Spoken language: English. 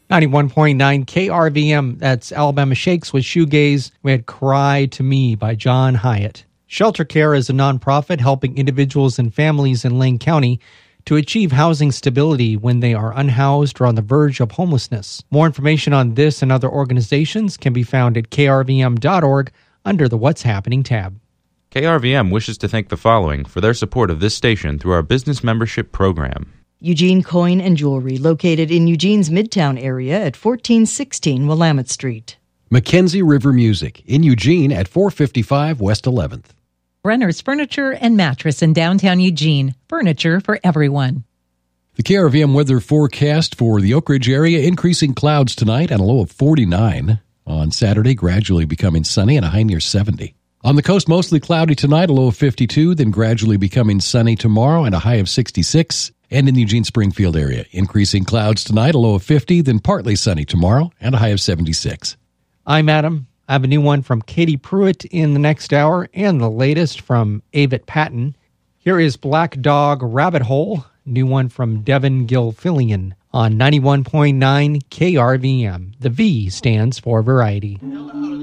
91.9 KRVM, that's Alabama Shakes with Shoegaze. We had Cry to Me by John Hyatt. Shelter Care is a nonprofit helping individuals and families in Lane County to achieve housing stability when they are unhoused or on the verge of homelessness. More information on this and other organizations can be found at krvm.org under the What's Happening tab. KRVM wishes to thank the following for their support of this station through our business membership program. Eugene Coin and Jewelry, located in Eugene's Midtown area at 1416 Willamette Street. Mackenzie River Music in Eugene at 455 West 11th. Brenner's Furniture and Mattress in downtown Eugene. Furniture for everyone. The KRVM weather forecast for the Oak Ridge area, increasing clouds tonight and a low of 49. On Saturday, gradually becoming sunny and a high near 70. On the coast, mostly cloudy tonight, a low of 52, then gradually becoming sunny tomorrow and a high of 66. And in the Eugene-Springfield area, increasing clouds tonight, a low of 50, then partly sunny tomorrow, and a high of 76. I'm Adam. I have a new one from Katie Pruitt in the next hour, and the latest from Avett Patton. Here is Black Dog Rabbit Hole, new one from Devin Gilfillian on 91.9 KRVM. The V stands for Variety. Hello.